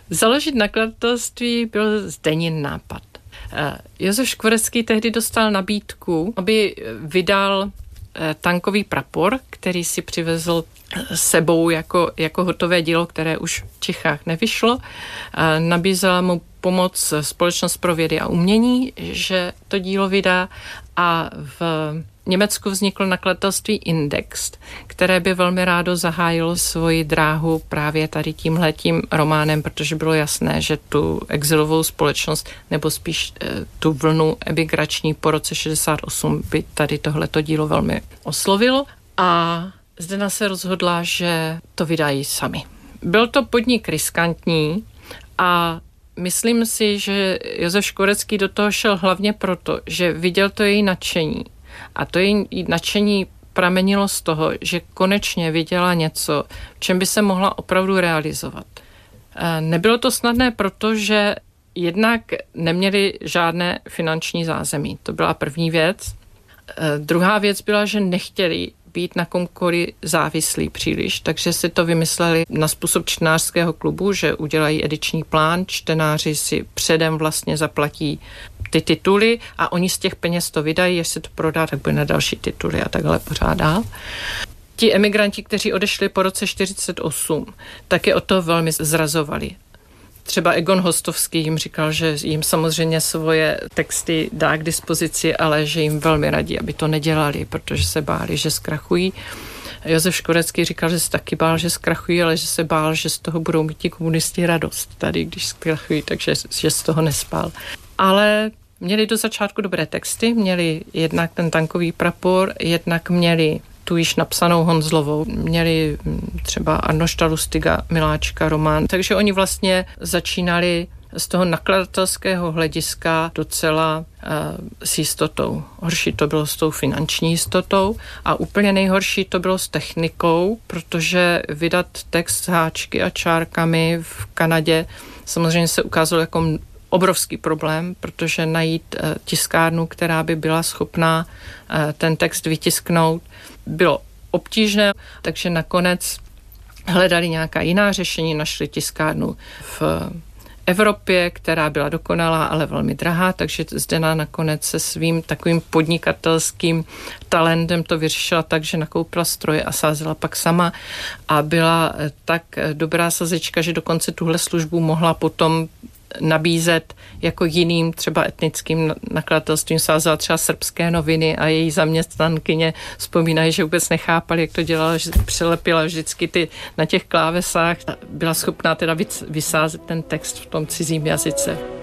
Založit nakladatelství byl Zdenin nápad. Josef Škvorecký tehdy dostal nabídku, aby vydal tankový prapor, který si přivezl sebou jako hotové dílo, které už v Čechách nevyšlo. Nabízela mu pomoc Společnost pro vědy a umění, že to dílo vydá, a v Německu vzniklo nakladatelství Index, které by velmi rádo zahájilo svoji dráhu právě tady tímhletím románem, protože bylo jasné, že tu exilovou společnost, nebo spíš tu vlnu emigrační po roce 68 by tady tohleto dílo velmi oslovilo. A Zdena se rozhodla, že to vydají sami. Byl to podnik riskantní a myslím si, že Josef Škvorecký do toho šel hlavně proto, že viděl to její nadšení. A to její nadšení pramenilo z toho, že konečně viděla něco, v čem by se mohla opravdu realizovat. Nebylo to snadné, protože jednak neměli žádné finanční zázemí. To byla první věc. Druhá věc byla, že nechtěli být na komkoliv závislí příliš, takže si to vymysleli na způsob čtenářského klubu, že udělají ediční plán, čtenáři si předem vlastně zaplatí ty tituly a oni z těch peněz to vydají, jestli se to prodá, tak bude na další tituly a takhle pořád dál. Ti emigranti, kteří odešli po roce 48, taky o to velmi zrazovali. Třeba Egon Hostovský jim říkal, že jim samozřejmě svoje texty dá k dispozici, ale že jim velmi radí, aby to nedělali, protože se báli, že zkrachují. Josef Škvorecký říkal, že se taky bál, že zkrachují, ale že se bál, že z toho budou mít ti komunisti radost tady, když zkrachují, takže že z toho nespál. Ale měli do začátku dobré texty, měli jednak ten tankový prapor, jednak měli tu již napsanou Honzlovou, měli třeba Arnošta Lustiga, Miláčka, román, takže oni vlastně začínali z toho nakladatelského hlediska docela s jistotou. Horší to bylo s tou finanční jistotou a úplně nejhorší to bylo s technikou, protože vydat text s háčky a čárkami v Kanadě samozřejmě se ukázalo jako obrovský problém, protože najít tiskárnu, která by byla schopná ten text vytisknout, bylo obtížné, takže nakonec hledali nějaká jiná řešení, našli tiskárnu v Evropě, která byla dokonalá, ale velmi drahá, takže Zdena nakonec se svým takovým podnikatelským talentem to vyřešila tak, že nakoupila stroje a sázela pak sama a byla tak dobrá sazečka, že dokonce tuhle službu mohla potom nabízet jako jiným třeba etnickým nakladatelstvím, sázela třeba Srbské noviny a její zaměstnankyně vzpomínají, že vůbec nechápali, jak to dělala, že přilepila vždycky ty na těch klávesách. Byla schopná teda vysázet ten text v tom cizím jazyce.